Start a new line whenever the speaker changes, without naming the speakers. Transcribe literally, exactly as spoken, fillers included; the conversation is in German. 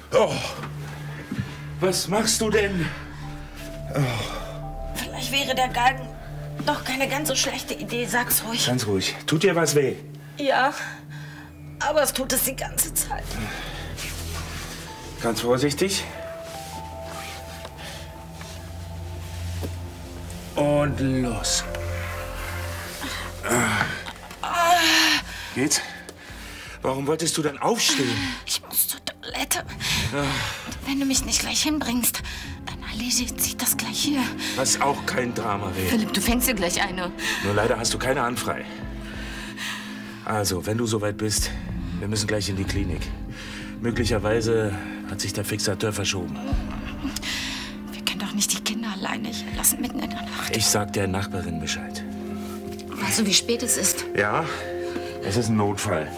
Oh. Was machst du denn? Oh.
Vielleicht wäre der Galgen doch keine ganz so schlechte Idee, sag's ruhig.
Ganz ruhig. Tut dir was weh?
Ja, aber es tut es die ganze Zeit.
Ganz vorsichtig. Und los. Geht's? Warum wolltest du dann aufstehen?
Ich muss zur Toilette. Wenn du mich nicht gleich hinbringst, dann erledigt sich das gleich hier.
Was auch kein Drama wäre.
Philipp, du fängst dir gleich eine.
Nur leider hast du keine Hand frei. Also, wenn du soweit bist, wir müssen gleich in die Klinik. Möglicherweise hat sich der Fixateur verschoben.
Wir können doch nicht die Kinder alleine hier lassen mitten in der Nacht.
Ich sag der Nachbarin Bescheid.
Weißt du, wie spät es ist?
Ja, es ist ein Notfall.